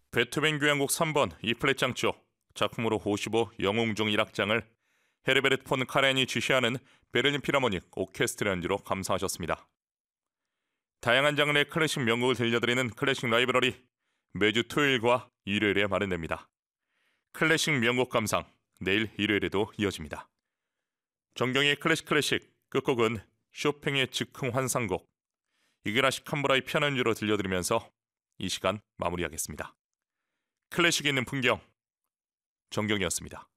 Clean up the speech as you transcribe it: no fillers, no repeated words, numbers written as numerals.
베토벤 교향곡 3번 E플랫 장조 작품으로 55 영웅중 1악장을 헤르베르트 폰 카렌이 지휘하는 베를린 필하모닉 오케스트라 연주로 감상하셨습니다. 다양한 장르의 클래식 명곡을 들려드리는 클래식 라이브러리, 매주 토요일과 일요일에 마련됩니다. 클래식 명곡 감상, 내일 일요일에도 이어집니다. 정경의 클래식 끝곡은 쇼팽의 즉흥 환상곡 이그나시 캄브라의 피아노 연주로 들려드리면서 이 시간 마무리하겠습니다. 클래식이 있는 풍경, 정경이었습니다.